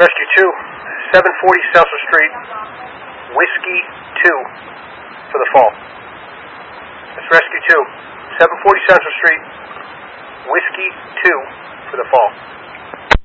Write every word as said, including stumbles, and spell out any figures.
Rescue two, seven forty Southern Street, Whiskey two for the fall. That's Rescue two, seven forty Southern Street, Whiskey two for the fall.